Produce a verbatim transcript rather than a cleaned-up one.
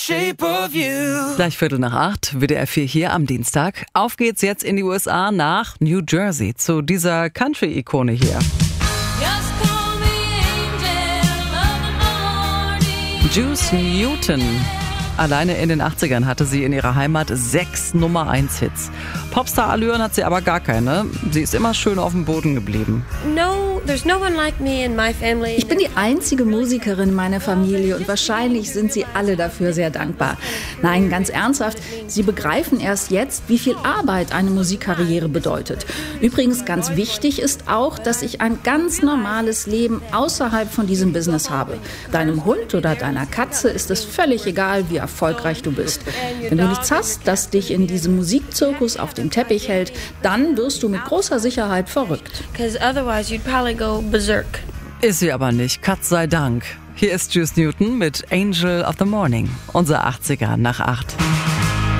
Shape of You. Gleich Viertel nach acht, W D R vier hier am Dienstag. Auf geht's jetzt in die U S A nach New Jersey zu dieser Country-Ikone hier. Juice Newton. Alleine in den achtzigern hatte sie in ihrer Heimat sechs Nummer eins Hits. Popstar-Allüren hat sie aber gar keine. Sie ist immer schön auf dem Boden geblieben. No, there's no one like me in my family. Ich bin die einzige Musikerin meiner Familie und wahrscheinlich sind sie alle dafür sehr dankbar. Nein, ganz ernsthaft, sie begreifen erst jetzt, wie viel Arbeit eine Musikkarriere bedeutet. Übrigens ganz wichtig ist auch, dass ich ein ganz normales Leben außerhalb von diesem Business habe. Deinem Hund oder deiner Katze ist es völlig egal, wie erfolgreich du bist. Wenn du nichts hast, das dich in diesem Musikzirkus auf dem Teppich hält, dann wirst du mit großer Sicherheit verrückt. Because otherwise you'd probably go berserk. Ist sie aber nicht, Gott sei Dank. Hier ist Juice Newton mit Angel of the Morning, unser achtziger nach acht.